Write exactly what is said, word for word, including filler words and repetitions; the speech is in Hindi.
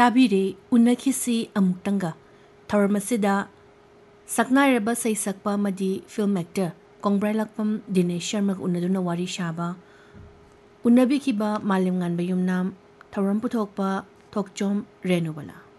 ताबिरे उन्नखिसी अमुक्तंगा थौरम असिदा सक्नाइरबा सैसक्पा मदी फिल्म एक्टर कोंग्ब्राइलक्पम दिनेश शर्मा उन्नदुना वारी शाबा उन्नबिखिबा मालिम गानबा युमनाम थौरम पुथोकपा थोकचोम रेनुबला।